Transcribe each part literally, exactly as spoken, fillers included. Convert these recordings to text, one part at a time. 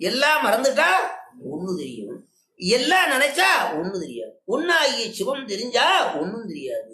எல்லாம் மறந்துட்டா ஒண்ணு தெரியும், எல்லாம் நினைச்சா ஒண்ணு தெரியாது. ஒன்னாகிய சிவம் தெரிஞ்சா ஒண்ணும் தெரியாது.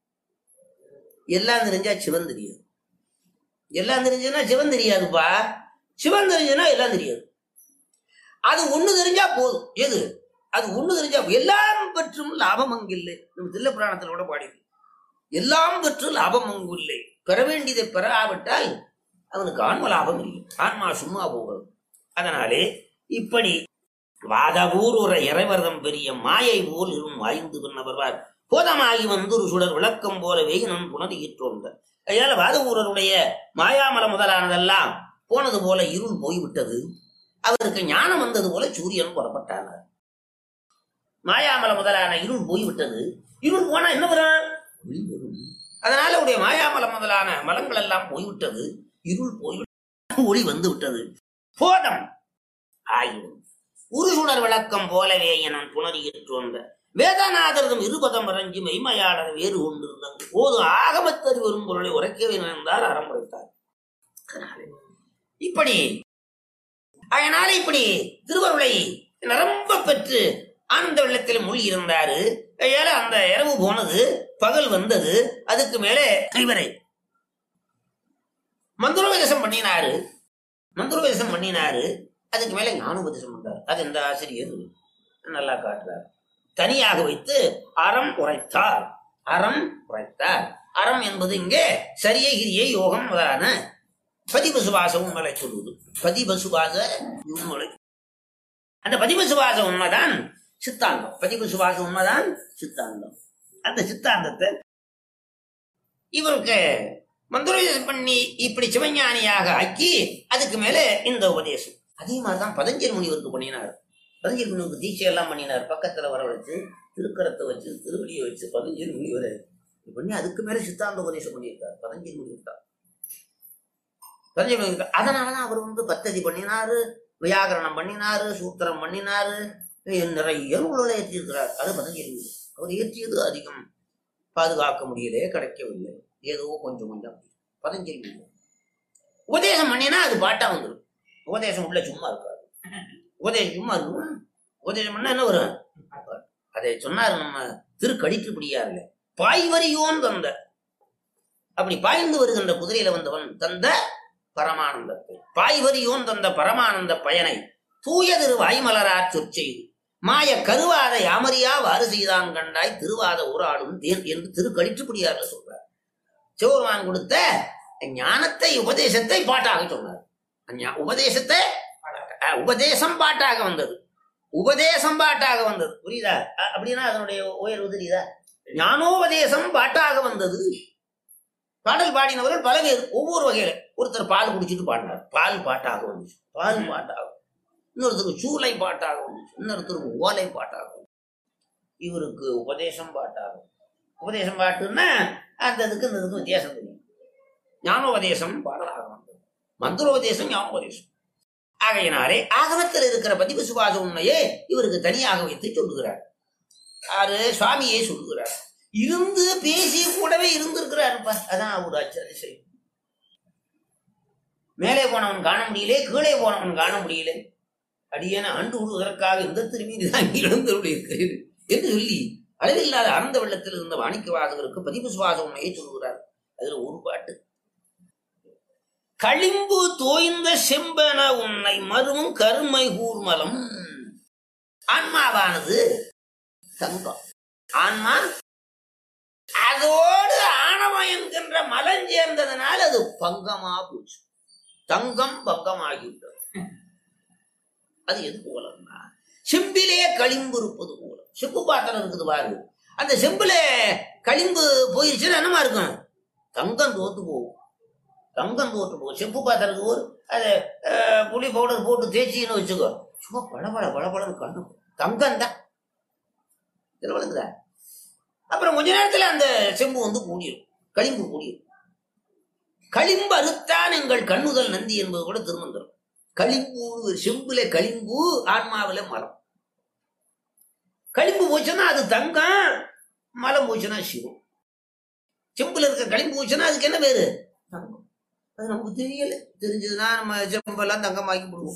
எல்லாம் தெரிஞ்சா சிவன் தெரியாது. எல்லாம் தெரிஞ்சதுன்னா சிவன் தெரியாதுப்பா. சிவன் தெரிஞ்சதுன்னா எல்லாம் தெரியாது. அது ஒண்ணு தெரிஞ்சா போதும். எது? அது ஒண்ணு தெரிஞ்சா எல்லாம் பெற்றும் லாபம் அங்கில்லை. நம்ம தில்ல புராணத்துல கூட பாடி, எல்லாம் பெற்று லாபம் அங்குள்ளே, பெற வேண்டியதை பெறாவிட்டால் அவனுக்கு ஆன்ம லாபம் இல்லை. ஆன்மா சும்மா போகிறது. அதனாலே இப்படி வாதபூர்வ இறைவர்தம் பெரிய மாயை போல் இரும் வாய்ந்து பின்னவர்வார் போதமாகி வந்து ஒரு சுடர் விளக்கம் போலவே நம் புனதியிற்றோன்ற. அதனால வாதபூரருடைய மாயாமலம் முதலானதெல்லாம் போனது போல இருள் போய்விட்டது. அவருக்கு ஞானம் வந்தது போல சூரியன் புறப்பட்டானார். மாயாமலம் முதலான இருள் போய்விட்டது. இருள் போனா என்ன வரும்? ஒளி வரும். அதனால உடைய மாயாமலம் முதலான மலங்கள் எல்லாம் போய்விட்டது. இருள் போய்விட்டது, ஒளி வந்து விட்டது. போதம் ஆயிடும் ஒரு சுடர் விளக்கம் போலவே என புனரியிற்றோன்ற வேதநாதரதும் இருபதம் வரைஞ்சி மெய்மையாளர் வேறு கொண்டிருந்தாங்க. போது ஆகமத்தறி வரும் பொருளை உரைக்கவே நினைந்தார், அறம் உரைத்தார். இப்படி அதனால இப்படி திருவருளை நிரம்ப பெற்று ஆனந்த வெள்ளத்தில் மூழ்கி இருந்தாரு. ஏழை அந்த இரவு போனது, பகல் வந்தது. அதுக்கு மேலே இவரை மந்திரோபதேசம் பண்ணினாரு. மந்திரோபதேசம் பண்ணினாரு. அதுக்கு மேலே ஞானோபதேசம் பண்றாரு. அது இந்த ஆசிரியர் நல்லா காட்டுறார். தனியாக வைத்து அறம் உரைத்தார். அறம் உரைத்தார். அறம் என்பது இங்கே சரியை கிரியை யோகம் முதலான பதிபசுபாச உண்மலை சொல்லுவது. பதிபசுபாச உண்மலை, அந்த பதிபசுபாச உண்மைதான் சித்தாந்தம். பதிபசுபாச உண்மைதான் சித்தாந்தம். அந்த சித்தாந்தத்தை இவருக்கு மந்திரோபதேசம் பண்ணி இப்படி சிவஞானியாக ஆக்கி அதுக்கு மேல இந்த உபதேசம். அதே மாதிரிதான் பதஞ்சலி முனிவருக்கு பண்ணினார். பதஞ்சலி முனிவருக்கு தீட்சை எல்லாம் பண்ணினார். பக்கத்துல வர வச்சு திருக்கரத்தை வச்சு திருவடியை வச்சு பதஞ்சலி முனிவரை பண்ணி அதுக்கு மேல சித்தாந்த உபதேசம் பண்ணியிருக்கார். பதஞ்சலி முனிவர் பதஞ்சலி முனிவர் அதனாலதான் அவர் வந்து பத்ததி பண்ணினாரு, வியாகரணம் பண்ணினாரு, சூத்திரம் பண்ணினாரு, நிறைய நூல்களை ஏற்றிருக்கிறார். அது பதஞ்சலி முனிவர். அவர் ஏற்றியது அதிகம் பாதுகாக்க முடியலே, கிடைக்கவில்லை, ஏதோ கொஞ்சம் கொஞ்சம். பதஞ்சலி முனிவர் உபதேசம் பண்ணினா அது பாட்டா வந்துடும். உபதேசம் உள்ள சும்மா இருக்காது. உபதேசம் சும்மா இருக்கும். உபதேசம் பண்ணா என்ன வரும்? அதை சொன்னாரு நம்ம திருக்கடிக்குப்படியாருல, பாய்வரியோன் தந்த, அப்படி பாய்ந்து வருகின்ற குதிரையில வந்தவன் தந்த பரமானந்தத்தை, பாய்வரியோன் தந்த பரமானந்த பயனை தூய திரு வாய்மலராற் சொற்செய்து மாய கருவாத யாமரியா வாறு செய்தான் கண்டாய் திருவாத ஊராடும் தேன் என்று திருக்கடிக்குப்படியாருல சொல்றார். சிவபெருமான் கொடுத்த ஞானத்தை உபதேசத்தை பாட்டாக சொன்னார். உபதேசத்தை உபதேசம் பாட்டாக வந்தது. உபதேசம் பாட்டாக வந்தது. புரியுதா? அப்படின்னா அதனுடைய உயர்வு தெரியுதா? ஞானோபதேசம் பாட்டாக வந்தது. பாடல் பாடினவர்கள் பல பேர் ஒவ்வொரு வகையில. ஒருத்தர் பால் குடிச்சிட்டு பாடினார், பால் பாட்டாக வந்துச்சு. பால் பாட்டாக. இன்னொருத்தருக்கு சூளை பாட்டாக வந்துச்சு. இன்னொருத்தருக்கு ஓலை பாட்டாக. இவருக்கு உபதேசம் பாட்டாகும். உபதேசம் பாட்டுன்னா அந்த இதுக்கு இந்த இதுக்கு வித்தியாசம் தெரியும். ஞானோபதேசம் பாடலாக வந்தது. மந்திரோபதேசம் ஞானோபதேசம். ஆகையினாலே ஆகமத்தில் இருக்கிற பதிபசுபாச உண்மையே இவருக்கு தனியாக வைத்து சொல்லுகிறார். ஆறு சுவாமியே சொல்லுகிறார். இருந்து பேசி கூடவே இருந்திருக்கிறாருப்பா. அதான் ஒரு அதிசயம். மேலே போனவன் காண முடியலே, கீழே போனவன் காண முடியல. அடியேன ஆண்டு விடுவதற்காக இந்த திரும்பி தான் இழந்தருடைய இருக்கிறது என்று சொல்லி அளவில்லாத ஆனந்த வெள்ளத்தில் இருந்த வாணிக்க வாசகருக்கு பதிபசுபாச உண்மையை சொல்லுகிறார். அதுல ஒரு பாட்டு, களிம்பு தோய்ந்த செம்பன உன்னை மறுவும் கருமை கூர்மலம். ஆன்மாவானது தங்கம். ஆன்மா அதோடு ஆணவம் என்கின்ற மலம் சேர்ந்ததனால் அது பங்கமா போச்சு. தங்கம் பங்கமாகிவிட்டது. அது எது போலன்னா செம்பிலே களிம்பு இருப்பது போல. செம்பு பாத்திரம் இருக்குது பாரு, அந்த செம்புல களிம்பு போயிருச்சுன்னா என்னமா இருக்கும்? தங்கம் தோத்து போகும். தங்கம் தோற்று போகும். செப்பு பாத்திரத்துக்கு ஒரு அதை புளி பவுடர் போட்டு தேய்ச்சின்னு வச்சுக்கோ, சும்மா பளபள பளபளன்னு கண்ணு. தங்கம் தான் திருவள்ளுங்க. அப்புறம் கொஞ்ச நேரத்தில் அந்த செம்பு வந்து கூடிடும், களிம்பு கூடிடும். களிம்பு அறுத்தான் எங்கள் கண்ணுதல் நந்தி என்பது கூட திருமந்திரம். களிம்பு செம்புல களிம்பு, ஆன்மாவில மரம். களிம்பு போச்சுன்னா அது தங்கம், மலம் போச்சுன்னா சிவம். செம்புல இருக்க களிம்பு போச்சுன்னா அதுக்கு என்ன பேரு? தங்கம். அது நமக்கு தெரியல. தெரிஞ்சதுன்னா நம்ம செம்பெல்லாம் தங்கமாக்கி போடுவோம்.